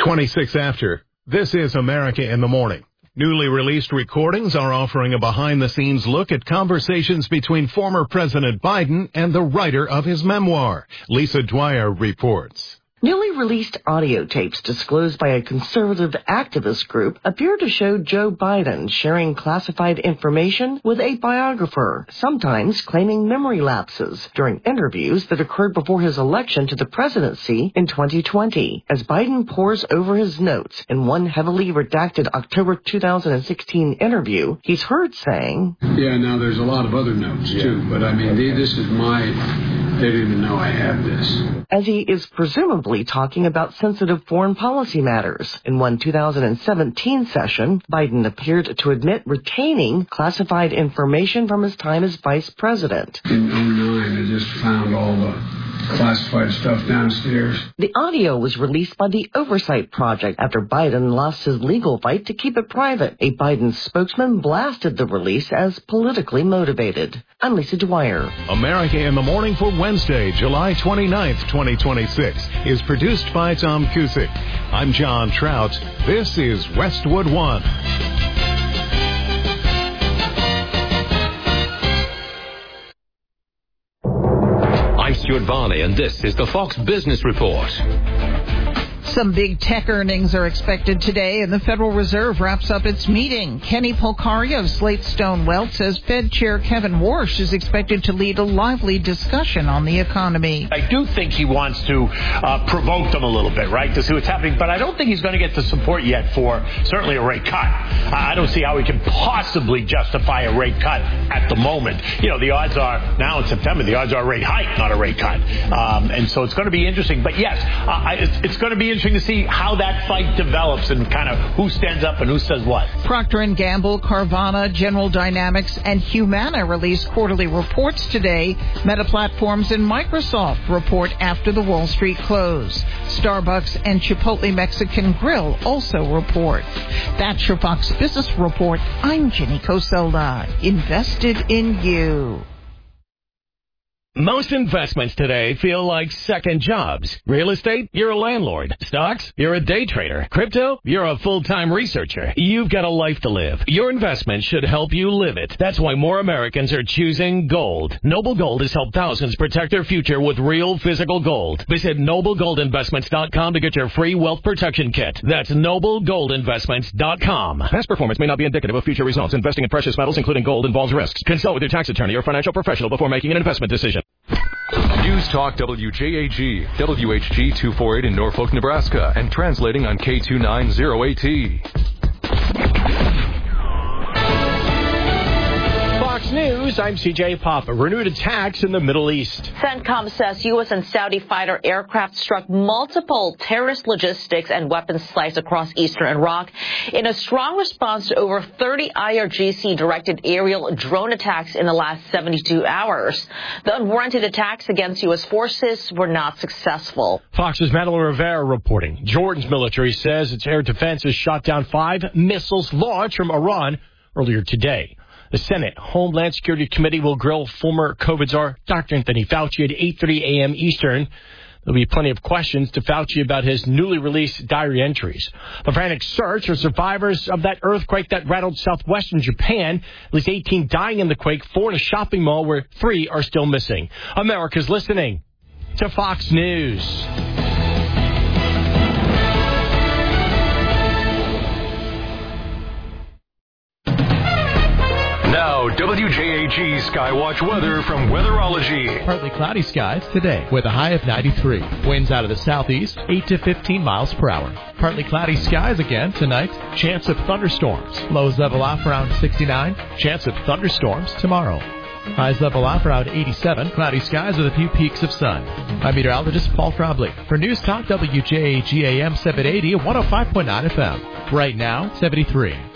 26 after. This is America in the Morning. Newly released recordings are offering a behind-the-scenes look at conversations between former President Biden and the writer of his memoir. Lisa Dwyer reports. Newly released audio tapes disclosed by a conservative activist group appear to show Joe Biden sharing classified information with a biographer, sometimes claiming memory lapses during interviews that occurred before his election to the presidency in 2020. As Biden pores over his notes in one heavily redacted October 2016 interview, he's heard saying, "Yeah, now there's a lot of other notes, too, but I mean, this is they didn't even know I had this." As he is presumably talking about sensitive foreign policy matters. In one 2017 session, Biden appeared to admit retaining classified information from his time as vice president. In 2009, I just found all the classified stuff downstairs. The audio was released by the Oversight Project after Biden lost his legal fight to keep it private. A Biden spokesman blasted the release as politically motivated. I'm Lisa Dwyer. America in the Morning for Wednesday, July 29th, 2026 is produced by Tom Cusick. I'm John Trout. This is Westwood One. I'm Stuart Varney, and this is the Fox Business Report. Some big tech earnings are expected today, and the Federal Reserve wraps up its meeting. Kenny Polcari of Slate Stone Wealth says Fed Chair Kevin Warsh is expected to lead a lively discussion on the economy. I do think he wants to provoke them a little bit, right, to see what's happening, but I don't think he's going to get the support yet for certainly a rate cut. I don't see how he can possibly justify a rate cut at the moment. You know, the odds are, now in September, the odds are a rate hike, not a rate cut. And so it's going to be interesting. But yes, it's going to be interesting to see how that fight develops and kind of who stands up and who says what. Procter & Gamble, Carvana, General Dynamics, and Humana released quarterly reports today. Meta Platforms and Microsoft report after the Wall Street close. Starbucks and Chipotle Mexican Grill also report. That's your Fox Business Report. I'm Jenny Coselda. Invested in you. Most investments today feel like second jobs. Real estate, you're a landlord. Stocks, you're a day trader. Crypto, you're a full-time researcher. You've got a life to live. Your investment should help you live it. That's why more Americans are choosing gold. Noble Gold has helped thousands protect their future with real physical gold. Visit NobleGoldInvestments.com to get your free wealth protection kit. That's NobleGoldInvestments.com. Past performance may not be indicative of future results. Investing in precious metals, including gold, involves risks. Consult with your tax attorney or financial professional before making an investment decision. News Talk WJAG, WHG 248 in Norfolk, Nebraska, and translating on K290AT. Fox News, I'm CJ Papa. Renewed attacks in the Middle East. CENTCOM says U.S. and Saudi fighter aircraft struck multiple terrorist logistics and weapons sites across eastern Iraq in a strong response to over 30 IRGC-directed aerial drone attacks in the last 72 hours. The unwarranted attacks against U.S. forces were not successful. Fox's Madeline Rivera reporting. Jordan's military says its air defense has shot down 5 missiles launched from Iran earlier today. The Senate Homeland Security Committee will grill former COVID czar Dr. Anthony Fauci at 8:30 a.m. Eastern. There'll be plenty of questions to Fauci about his newly released diary entries. The frantic search for survivors of that earthquake that rattled southwestern Japan. At least 18 dying in the quake, 4 in a shopping mall where 3 are still missing. America's listening to Fox News. Now, WJAG Skywatch weather from Weatherology. Partly cloudy skies today with a high of 93. Winds out of the southeast, 8 to 15 miles per hour. Partly cloudy skies again tonight. Chance of thunderstorms. Lows level off around 69. Chance of thunderstorms tomorrow. Highs level off around 87. Cloudy skies with a few peaks of sun. I'm meteorologist Paul Trombley. For News Talk WJAG AM 780 105.9 FM. Right now, 73.